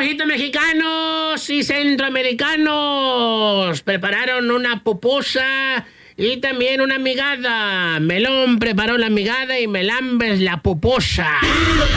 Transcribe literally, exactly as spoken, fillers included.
Amiguitos mexicanos y centroamericanos, prepararon una pupusa y también una migada. Melón preparó la migada y Melambes la pupusa.